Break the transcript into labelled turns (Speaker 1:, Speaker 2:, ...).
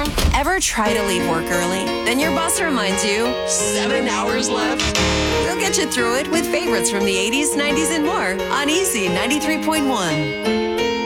Speaker 1: Ever try to leave work early? Then your boss reminds you, 7 hours left. We'll get you through it with favorites from the 80s, 90s, and more on Easy 93.1.